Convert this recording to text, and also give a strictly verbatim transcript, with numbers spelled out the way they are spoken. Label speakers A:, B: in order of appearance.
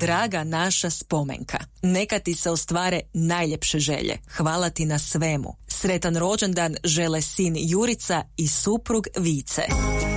A: draga naša Spomenka, neka ti se ostvare najljepše želje. Hvala ti na svemu. Sretan rođendan žele sin Jurica i suprug Vice.